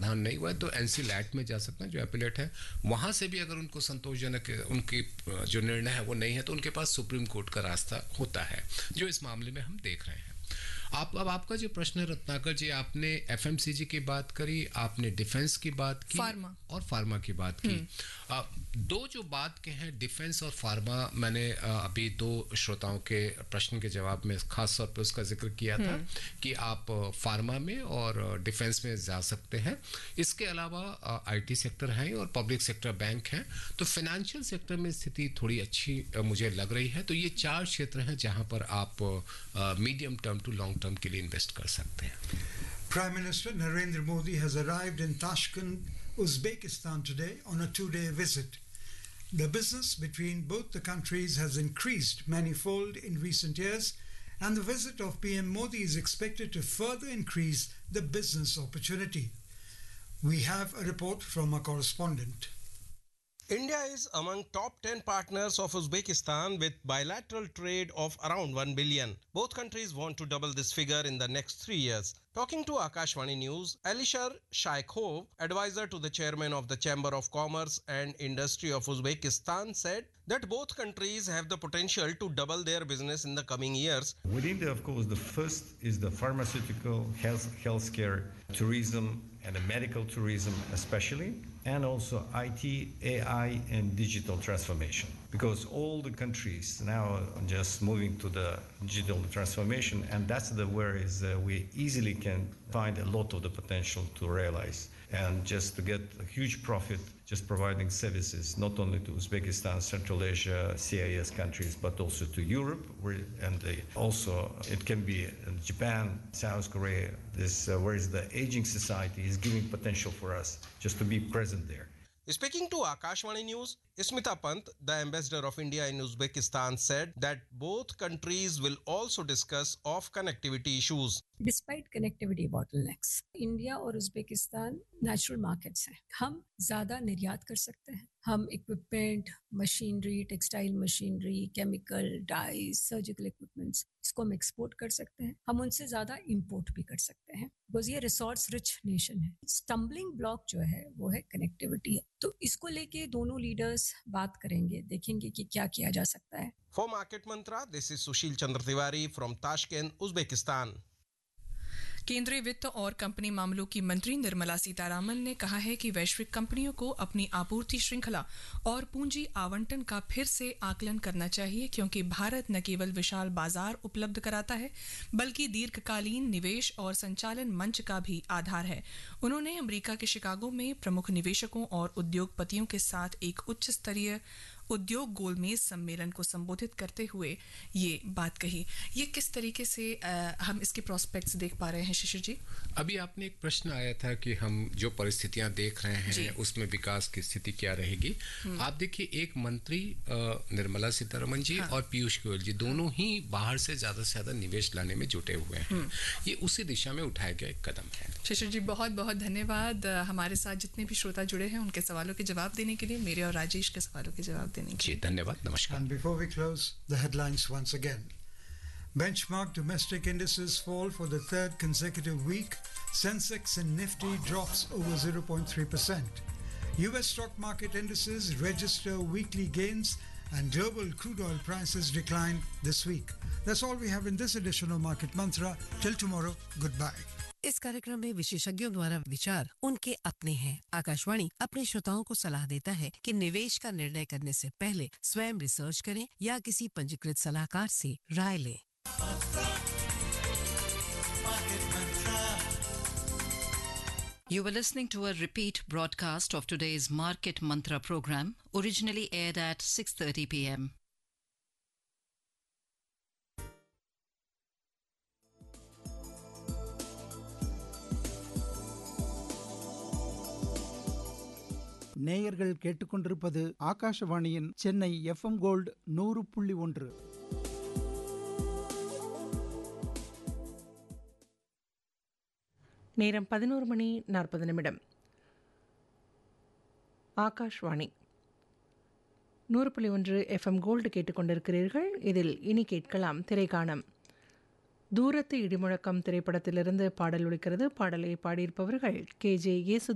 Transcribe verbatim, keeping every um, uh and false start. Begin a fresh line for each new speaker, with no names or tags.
समाधान नहीं हुआ है तो एनसीलैट में जा सकते हैं, जो एपिलेट है। वहाँ से भी अगर उनको संतोषजनक उनकी जो निर्णय है वो नहीं है तो उनके पास सुप्रीम कोर्ट का रास्ता होता है, जो इस मामले में हम देख रहे हैं। आप अब आपका जो प्रश्न है रत्नाकर जी, आपने एफएमसीजी की बात करी, आपने डिफेंस की बात की,
फार्मा
और फार्मा की बात की। आ, दो जो बात के हैं डिफेंस और फार्मा, मैंने आ, अभी दो श्रोताओं के प्रश्न के जवाब में खास तौर पे उसका जिक्र किया था कि आप फार्मा में और डिफेंस में जा सकते हैं। इसके अलावा आईटी सेक्टर है और पब्लिक सेक्टर बैंक है, तो फाइनेंशियल सेक्टर में स्थिति थोड़ी अच्छी आ, मुझे लग रही है। तो ये चार क्षेत्र हैं जहां पर आप medium term to long term के लिए इन्वेस्ट कर सकते हैं।
Prime Minister Narendra Modi has arrived in Tashkent, Uzbekistan today on a two-day visit. The business between both the countries has increased manifold in recent years, and the visit of P M Modi is expected to further increase the business opportunity. We have a report from our correspondent.
India is among top ten partners of Uzbekistan with bilateral trade of around one billion. Both countries want to double this figure in the next three years. Talking to Akashvani News, Alisher Shaykhov, advisor to the chairman of the Chamber of Commerce and Industry of Uzbekistan, said that both countries have the potential to double their business in the coming years.
With India, of course, the first is the pharmaceutical, health, healthcare, tourism, and the medical tourism especially, and also I T, A I, and digital transformation. Because all the countries now are just moving to the digital transformation, and that's the where is uh, we easily can find a lot of the potential to realize and just to get a huge profit just providing services not only to Uzbekistan, Central Asia, C I S countries, but also to Europe, where, and uh, also it can be in Japan, South Korea. This uh, where is the aging society is giving potential for us just to be present there.
Speaking to Akashvani News, Smita Pant, the ambassador of India in Uzbekistan, said that both countries will also discuss of connectivity issues.
Despite connectivity bottlenecks, India और Uzbekistan natural markets हैं। हम ज्यादा निर्यात कर सकते हैं। हम equipment, machinery, textile machinery, chemical, dies, surgical equipments, इसको हम एक्सपोर्ट कर सकते हैं। हम उनसे ज्यादा इंपोर्ट भी कर सकते हैं, बिकॉज ये रिसोर्स रिच नेशन है। स्टम्बलिंग ब्लॉक जो है वो है कनेक्टिविटी। तो इसको लेके दोनों लीडर्स बात करेंगे, देखेंगे कि क्या किया जा सकता है।
For Market Mantra, this is Sushil Chandra Tiwari from Tashkent, Uzbekistan.
केंद्रीय वित्त और कंपनी मामलों की मंत्री निर्मला सीतारामन ने कहा है कि वैश्विक कंपनियों को अपनी आपूर्ति श्रृंखला और पूंजी आवंटन का फिर से आकलन करना चाहिए, क्योंकि भारत न केवल विशाल बाजार उपलब्ध कराता है बल्कि दीर्घकालीन निवेश और संचालन मंच का भी आधार है। उन्होंने अमेरिका के शिकागो में प्रमुख निवेशकों और उद्योगपतियों के साथ एक उच्च स्तरीय उद्योग गोलमेज सम्मेलन को संबोधित करते हुए ये बात कही। ये किस तरीके से आ, हम इसके प्रोस्पेक्ट्स देख पा रहे हैं शिशिर जी?
अभी आपने एक प्रश्न आया था कि हम जो परिस्थितियां देख रहे हैं उसमें विकास की स्थिति क्या रहेगी। आप देखिए, एक मंत्री निर्मला सीतारमण जी हाँ। और पीयूष गोयल जी दोनों ही बाहर से ज्यादा से ज्यादा निवेश लाने में जुटे हुए हैं। ये उसी दिशा में उठाया गया एक कदम है।
शिशिर जी बहुत बहुत धन्यवाद हमारे साथ जितने भी श्रोता जुड़े हैं उनके सवालों के जवाब देने के लिए, मेरे और राजेश के सवालों के जवाब
जी धन्यवाद, नमस्कार।
And before we close, the headlines once again. Benchmark domestic indices fall for the third consecutive week. Sensex and Nifty drops over zero point three percent. U S stock market indices register weekly gains and global crude oil prices decline this week. That's all we have in this edition of Market Mantra. Till tomorrow, goodbye.
इस कार्यक्रम में विशेषज्ञों द्वारा विचार उनके अपने हैं। आकाशवाणी अपने श्रोताओं को सलाह देता है कि निवेश का निर्णय करने से पहले स्वयं रिसर्च करें या किसी पंजीकृत सलाहकार से राय लें।
You were listening to a repeat broadcast of today's Market Mantra program, originally aired at six thirty p m
நேயர்கள் கேட்டுக்கொண்டிருப்பது ஆகாஷவாணியின் சென்னை எஃப்எம் கோல்டு நூறு புள்ளி ஒன்று.
நேரம் பதினோரு மணி நாற்பது நிமிடம். ஆகாஷ்வாணி நூறு புள்ளி ஒன்று எஃப்எம் கோல்டு கேட்டுக்கொண்டிருக்கிறீர்கள். இதில் இனி கேட்கலாம் திரைக்காணம். தூரத்து இடிமுழக்கம் திரைப்படத்திலிருந்து பாடல் ஒலிக்கிறது. பாடலை பாடியிருப்பவர்கள் கே ஜே